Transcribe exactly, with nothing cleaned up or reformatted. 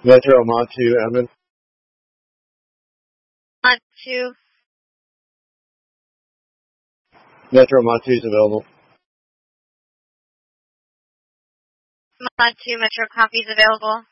Metro Mod two, Edmund. Mod two. Metro Mod two is available. Mod two, Metro copies available.